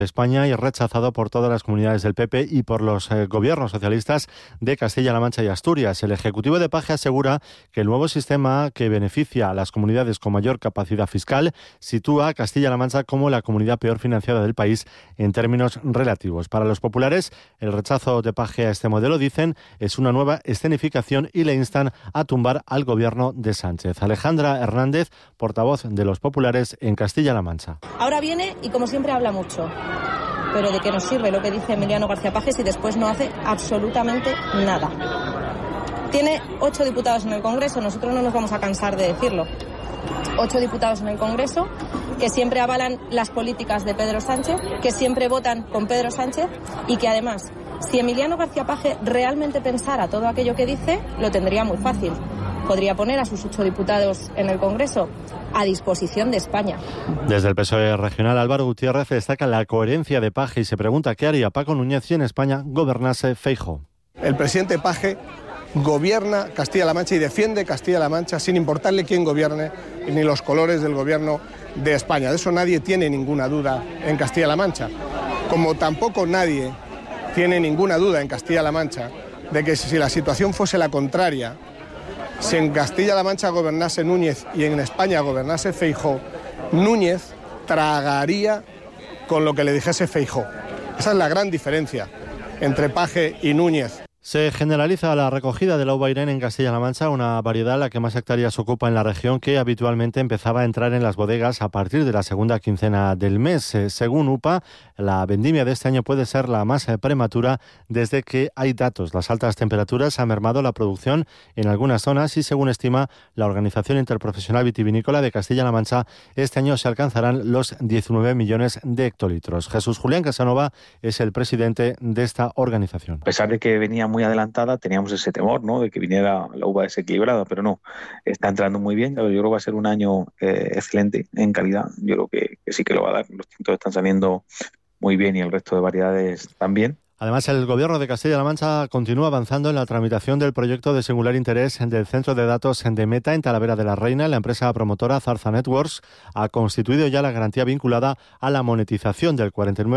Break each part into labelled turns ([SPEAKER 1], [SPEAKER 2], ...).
[SPEAKER 1] España y rechazado por todas las comunidades del PP y por los gobiernos socialistas de Castilla-La Mancha y Asturias. El Ejecutivo de Paje asegura que el nuevo sistema, que beneficia a las comunidades con mayor capacidad fiscal, sitúa a Castilla-La Mancha como la comunidad peor financiada del país en términos relativos. Para los populares, el rechazo de Paje a este modelo, dicen, es una nueva escenificación y le instan a tumbar al gobierno de Sánchez. Alejandra Hernández, portavoz de los populares en Castilla-La Mancha.
[SPEAKER 2] Ahora viene y, como siempre, habla mucho. Pero ¿de qué nos sirve lo que dice Emiliano García Paje si después no hace absolutamente nada? Tiene 8 diputados en el Congreso, nosotros no nos vamos a cansar de decirlo. 8 diputados en el Congreso que siempre avalan las políticas de Pedro Sánchez, que siempre votan con Pedro Sánchez y que además, si Emiliano García Paje realmente pensara todo aquello que dice, lo tendría muy fácil. Podría poner a sus 8 diputados en el Congreso a disposición de España.
[SPEAKER 1] Desde el PSOE regional, Álvaro Gutiérrez destaca la coherencia de Paje y se pregunta qué haría Paco Núñez si en España gobernase Feijóo.
[SPEAKER 3] El presidente Paje gobierna Castilla-La Mancha y defiende Castilla-La Mancha sin importarle quién gobierne ni los colores del gobierno de España. De eso nadie tiene ninguna duda en Castilla-La Mancha. Como tampoco nadie tiene ninguna duda en Castilla-La Mancha de que si la situación fuese la contraria, si en Castilla-La Mancha gobernase Núñez y en España gobernase Feijóo, Núñez tragaría con lo que le dijese Feijóo. Esa es la gran diferencia entre Paje y Núñez.
[SPEAKER 1] Se generaliza la recogida de la uva Irene en Castilla-La Mancha, una variedad la que más hectáreas ocupa en la región, que habitualmente empezaba a entrar en las bodegas a partir de la segunda quincena del mes. Según UPA, la vendimia de este año puede ser la más prematura desde que hay datos. Las altas temperaturas han mermado la producción en algunas zonas y, según estima la Organización Interprofesional Vitivinícola de Castilla-La Mancha, este año se alcanzarán los 19 millones de hectolitros. Jesús Julián Casanova es el presidente de esta organización.
[SPEAKER 4] A pesar de que venía muy adelantada, teníamos ese temor, ¿no?, de que viniera la uva desequilibrada, pero no, está entrando muy bien. Yo creo que va a ser un año excelente en calidad. Yo creo que sí que lo va a dar. Los tintos están saliendo muy bien y el resto de variedades también.
[SPEAKER 1] Además, el Gobierno de Castilla-La Mancha continúa avanzando en la tramitación del proyecto de singular interés del Centro de Datos de Meta en Talavera de la Reina. La empresa promotora Zarza Networks ha constituido ya la garantía vinculada a la monetización del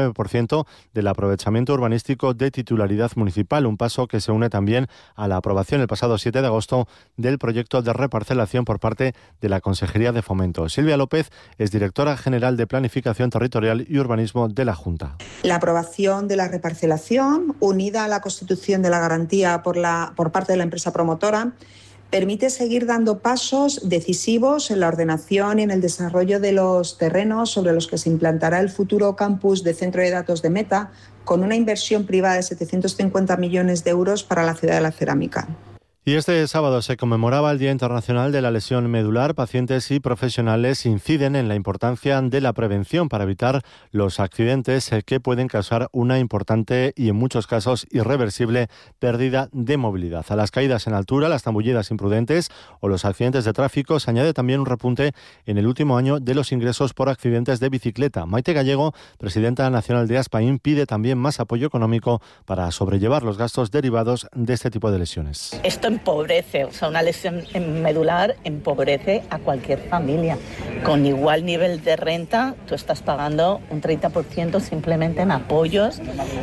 [SPEAKER 1] 49% del aprovechamiento urbanístico de titularidad municipal, un paso que se une también a la aprobación el pasado 7 de agosto del proyecto de reparcelación por parte de la Consejería de Fomento. Silvia López es directora general de Planificación Territorial y Urbanismo de la Junta.
[SPEAKER 5] La aprobación de la reparcelación, unida a la constitución de la garantía por parte de la empresa promotora, permite seguir dando pasos decisivos en la ordenación y en el desarrollo de los terrenos sobre los que se implantará el futuro campus de Centro de Datos de Meta, con una inversión privada de 750 millones de euros para la ciudad de la cerámica.
[SPEAKER 1] Y este sábado se conmemoraba el Día Internacional de la Lesión Medular. Pacientes y profesionales inciden en la importancia de la prevención para evitar los accidentes que pueden causar una importante y en muchos casos irreversible pérdida de movilidad. A las caídas en altura, las zambullidas imprudentes o los accidentes de tráfico se añade también un repunte en el último año de los ingresos por accidentes de bicicleta. Maite Gallego, presidenta nacional de Aspain, pide también más apoyo económico para sobrellevar los gastos derivados de este tipo de lesiones.
[SPEAKER 6] Esto empobrece, o sea, una lesión medular empobrece a cualquier familia. Con igual nivel de renta, tú estás pagando un 30% simplemente en apoyos,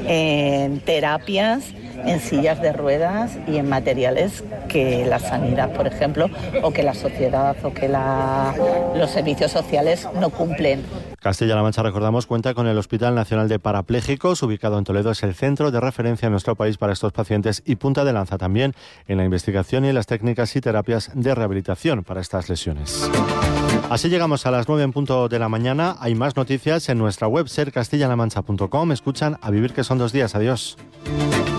[SPEAKER 6] en terapias, en sillas de ruedas y en materiales que la sanidad, por ejemplo, o que la sociedad o que los servicios sociales no cumplen.
[SPEAKER 1] Castilla-La Mancha, recordamos, cuenta con el Hospital Nacional de Parapléjicos, ubicado en Toledo. Es el centro de referencia en nuestro país para estos pacientes y punta de lanza también en la investigación y en las técnicas y terapias de rehabilitación para estas lesiones. Así llegamos a las 9 en punto de la mañana. Hay más noticias en nuestra web sercastillalamancha.com. Escuchan A Vivir, que son 2 días. Adiós.